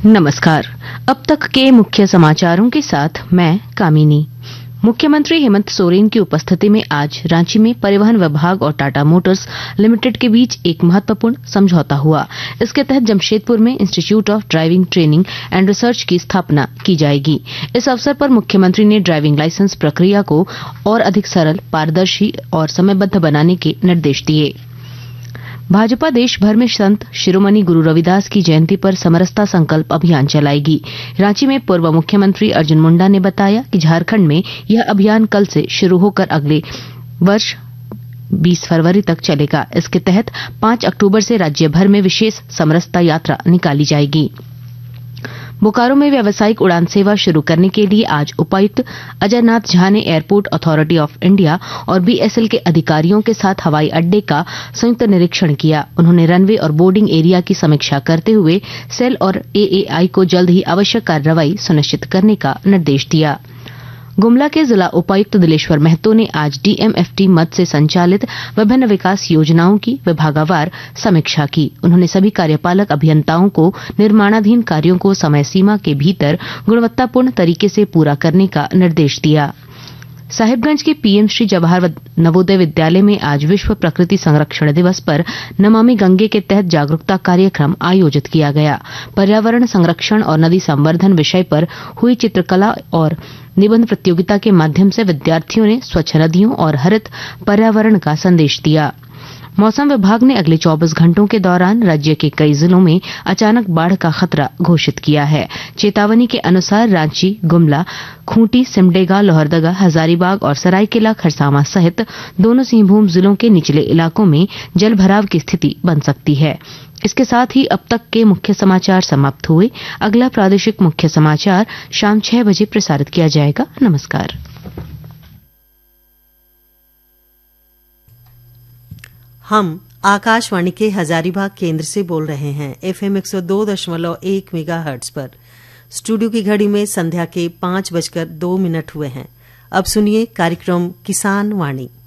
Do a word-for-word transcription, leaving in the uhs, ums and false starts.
नमस्कार। अब तक के मुख्य समाचारों के साथ मैं कामिनी। मुख्यमंत्री हेमंत सोरेन की उपस्थिति में आज रांची में परिवहन विभाग और टाटा मोटर्स लिमिटेड के बीच एक महत्वपूर्ण समझौता हुआ। इसके तहत जमशेदपुर में institute of driving training and research की स्थापना की जाएगी। इस अवसर पर मुख्यमंत्री ने ड्राइविंग लाइसेंस प्रक्रिया को और अधिक सरल, पारदर्शी और समयबद्ध बनाने के निर्देश दिए। भाजपा देश भर में संत शिरोमणि गुरु रविदास की जयंती पर समरसता संकल्प अभियान चलाएगी। रांची में पूर्व मुख्यमंत्री अर्जुन मुंडा ने बताया कि झारखंड में यह अभियान कल से शुरू होकर अगले वर्ष बीस फरवरी तक चलेगा। इसके तहत पांच अक्टूबर से राज्य भर में विशेष समरसता यात्रा निकाली जाएगी। बोकारो में व्यावसायिक उड़ान सेवा शुरू करने के लिए आज उपायुक्त अजय नाथ झा ने एयरपोर्ट अथॉरिटी ऑफ इंडिया और बीएसएल के अधिकारियों के साथ हवाई अड्डे का संयुक्त निरीक्षण किया। उन्होंने रनवे और बोर्डिंग एरिया की समीक्षा करते हुए सेल और एएआई को जल्द ही आवश्यक कार्रवाई सुनिश्चित करने का निर्देश दिया। गुमला के जिला उपायुक्त दिलेश्वर महतो ने आज डीएमएफटी मद से संचालित विभिन्न विकास योजनाओं की विभागवार समीक्षा की। उन्होंने सभी कार्यपालक अभियंताओं को निर्माणाधीन कार्यों को समय सीमा के भीतर गुणवत्तापूर्ण तरीके से पूरा करने का निर्देश दिया। साहिबगंज के पीएम श्री जवाहर नवोदय विद्यालय में आज विश्व प्रकृति संरक्षण दिवस पर नमामि गंगे के तहत जागरूकता कार्यक्रम आयोजित किया गया। पर्यावरण संरक्षण और नदी संवर्धन विषय पर हुई चित्रकला और निबंध प्रतियोगिता के माध्यम से विद्यार्थियों ने स्वच्छ नदियों और हरित पर्यावरण का संदेश दिया। मौसम विभाग ने अगले चौबीस घंटों के दौरान राज्य के कई जिलों में अचानक बाढ़ का खतरा घोषित किया है। चेतावनी के अनुसार रांची, गुमला, खूंटी, सिमडेगा, लोहरदगा, हजारीबाग और सरायकेला खरसावां सहित दोनों सिंहभूम जिलों के निचले इलाकों में जलभराव की स्थिति बन सकती है। इसके साथ ही अब तक के मुख्य समाचार समाप्त हुए। अगला प्रादेशिक मुख्य समाचार शाम छह बजे प्रसारित किया जाएगा। नमस्कार। हम आकाशवाणी के हजारीबाग केंद्र से बोल रहे हैं एफएम एक सौ दो दशमलव एक मेगाहर्ट्ज पर। स्टूडियो की घड़ी में संध्या के पांच बजकर दो मिनट हुए हैं। अब सुनिए कार्यक्रम किसान वाणी।